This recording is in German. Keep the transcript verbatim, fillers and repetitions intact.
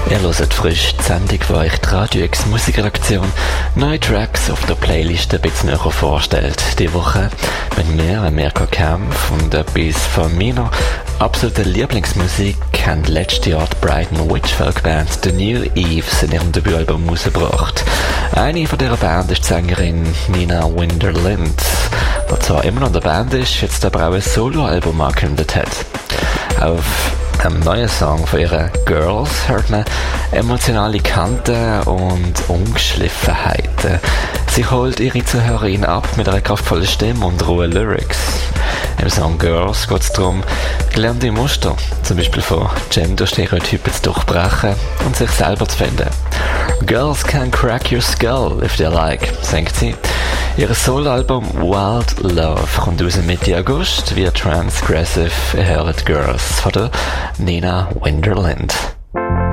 Ihr hört frisch die Sendung, die euch die Radio X Musikredaktion neue Tracks auf der Playlist ein bisschen näher vorstellt. Die Woche mit mir, Mirko Kempf, und etwas von meiner absoluten Lieblingsmusik haben letztes Jahr die Brighton Witch Folk Band The New Eves in ihrem Debütalbum rausgebracht. Eine von dieser Band ist die Sängerin Nina Winderlind, die zwar immer noch in der Band ist, jetzt aber auch ein Soloalbum angekündigt hat. Auf einem neuen Song von ihren Girls hört man emotionale Kanten und Ungeschliffenheiten. Sie holt ihre Zuhörerin ab mit einer kraftvollen Stimme und rohen Lyrics. Im Song Girls geht es darum, gelernte Muster, zum Beispiel von Gender-Stereotypen zu durchbrechen und sich selber zu finden. Girls can crack your skull if they like, singt sie. Ihr Soloalbum Wild Love kommt raus Mitte August. Wir Transgressive hören Girls von der Nina Winderlind.